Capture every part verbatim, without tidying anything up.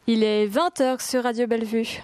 Il est vingt heures sur Radio Bellevue.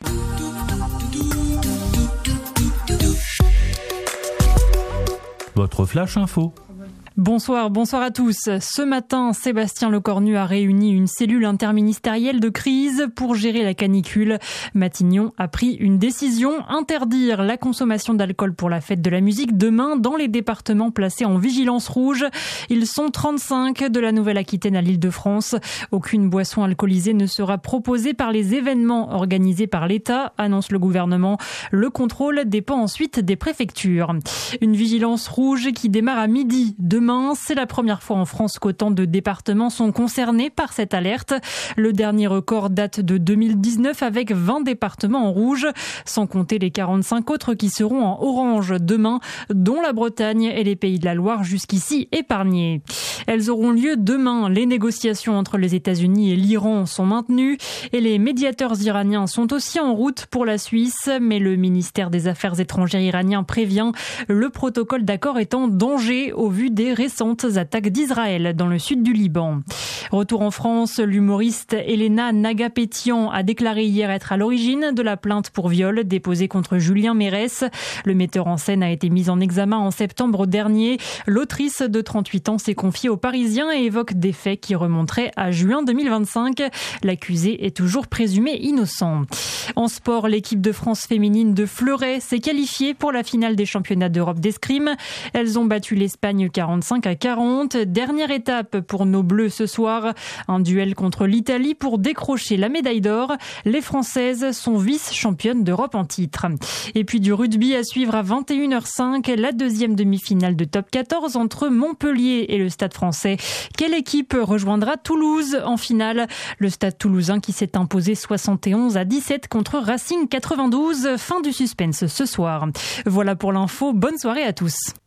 Votre flash info. Bonsoir, bonsoir à tous. Ce matin, Sébastien Lecornu a réuni une cellule interministérielle de crise pour gérer la canicule. Matignon a pris une décision, interdire la consommation d'alcool pour la fête de la musique demain dans les départements placés en vigilance rouge. Ils sont trente-cinq de la Nouvelle-Aquitaine à l'Île-de-France. Aucune boisson alcoolisée ne sera proposée par les événements organisés par l'État, annonce le gouvernement. Le contrôle dépend ensuite des préfectures. Une vigilance rouge qui démarre à midi demain. C'est la première fois en France qu'autant de départements sont concernés par cette alerte. Le dernier record date de deux mille dix-neuf avec vingt départements en rouge, sans compter les quarante-cinq autres qui seront en orange demain, dont la Bretagne et les Pays de la Loire jusqu'ici épargnés. Elles auront lieu demain. Les négociations entre les États-Unis et l'Iran sont maintenues et les médiateurs iraniens sont aussi en route pour la Suisse. Mais le ministère des Affaires étrangères iranien prévient, le protocole d'accord est en danger au vu des récentes attaques d'Israël dans le sud du Liban. Retour en France, l'humoriste Elena Nagapetian a déclaré hier être à l'origine de la plainte pour viol déposée contre Julien Mérès. Le metteur en scène a été mis en examen en septembre dernier. L'autrice de trente-huit ans s'est confiée aux Parisiens et évoque des faits qui remonteraient à juin deux mille vingt-cinq. L'accusé est toujours présumé innocent. En sport, l'équipe de France féminine de fleuret s'est qualifiée pour la finale des championnats d'Europe d'escrime. Elles ont battu l'Espagne quarante-cinq à quarante. Dernière étape pour nos Bleus ce soir. Un duel contre l'Italie pour décrocher la médaille d'or. Les Françaises sont vice-championnes d'Europe en titre. Et puis du rugby à suivre à vingt et une heures cinq. La deuxième demi-finale de top quatorze entre Montpellier et le Stade français. Quelle équipe rejoindra Toulouse en finale? Le Stade toulousain qui s'est imposé soixante et onze à dix-sept contre Racing quatre-vingt-douze. Fin du suspense ce soir. Voilà pour l'info. Bonne soirée à tous.